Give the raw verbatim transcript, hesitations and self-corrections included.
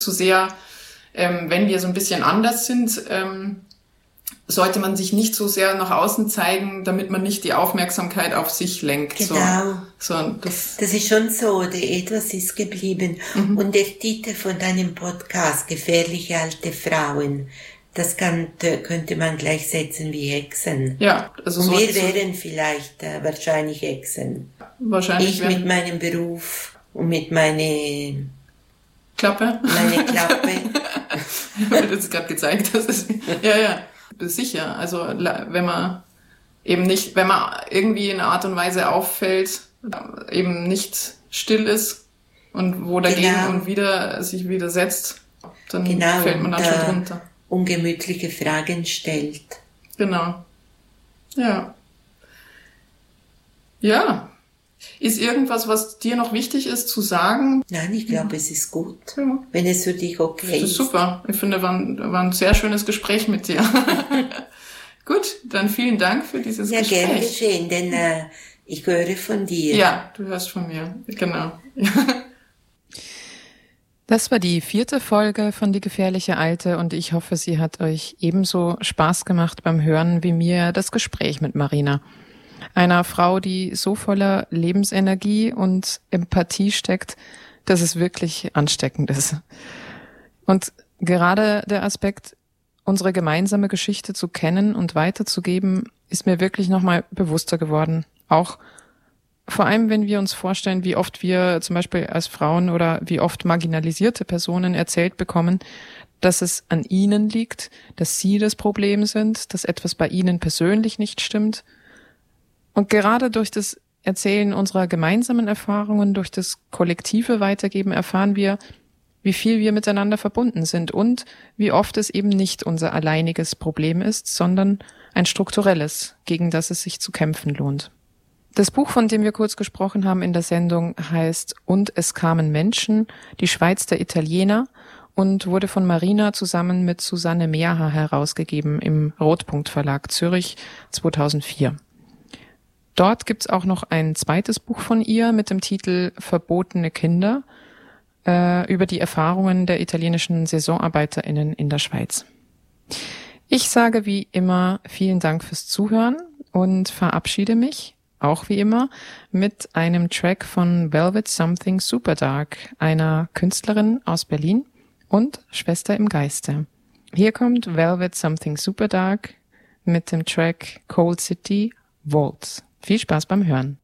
zu sehr, ähm, wenn wir so ein bisschen anders sind, ähm, sollte man sich nicht so sehr nach außen zeigen, damit man nicht die Aufmerksamkeit auf sich lenkt. Genau. So, so das, das ist schon so, etwas ist geblieben. Mhm. Und der Titel von deinem Podcast, Gefährliche alte Frauen, das kann, könnte man gleichsetzen wie Hexen. Ja, also und so. wir wären vielleicht äh, wahrscheinlich Hexen. Wahrscheinlich. Ich mit meinem Beruf und mit meiner Klappe. Meine Klappe. Weil du es gerade gezeigt hast. Ja, ja. Sicher. Also wenn man eben nicht, wenn man irgendwie in einer Art und Weise auffällt, eben nicht still ist und wo dagegen genau. und wieder sich widersetzt, dann genau. fällt man dann schon drunter. Ungemütliche Fragen stellt. Genau. Ja. Ja. Ist irgendwas, was dir noch wichtig ist zu sagen? Nein, ich glaube, es ist gut, ja. wenn es für dich okay ist. Das ist super. Ich finde, war ein, war ein sehr schönes Gespräch mit dir. Gut, dann vielen Dank für dieses ja, Gespräch. Ja, gern geschehen, denn äh, ich höre von dir. Ja, du hörst von mir, genau. Das war die vierte Folge von Die gefährliche Alte und ich hoffe, sie hat euch ebenso Spaß gemacht beim Hören wie mir das Gespräch mit Marina. Einer Frau, die so voller Lebensenergie und Empathie steckt, dass es wirklich ansteckend ist. Und gerade der Aspekt, unsere gemeinsame Geschichte zu kennen und weiterzugeben, ist mir wirklich nochmal bewusster geworden. Auch vor allem, wenn wir uns vorstellen, wie oft wir zum Beispiel als Frauen oder wie oft marginalisierte Personen erzählt bekommen, dass es an ihnen liegt, dass sie das Problem sind, dass etwas bei ihnen persönlich nicht stimmt. Und gerade durch das Erzählen unserer gemeinsamen Erfahrungen, durch das kollektive Weitergeben erfahren wir, wie viel wir miteinander verbunden sind und wie oft es eben nicht unser alleiniges Problem ist, sondern ein strukturelles, gegen das es sich zu kämpfen lohnt. Das Buch, von dem wir kurz gesprochen haben in der Sendung, heißt Und es kamen Menschen, die Schweiz der Italiener und wurde von Marina zusammen mit Susanne Meaher herausgegeben im Rotpunkt Verlag Zürich zweitausendvier. Dort gibt's auch noch ein zweites Buch von ihr mit dem Titel Verbotene Kinder äh, über die Erfahrungen der italienischen SaisonarbeiterInnen in der Schweiz. Ich sage wie immer vielen Dank fürs Zuhören und verabschiede mich, auch wie immer, mit einem Track von Velvet Something Superdark, einer Künstlerin aus Berlin und Schwester im Geiste. Hier kommt Velvet Something Superdark mit dem Track Cold City Waltz. Viel Spaß beim Hören.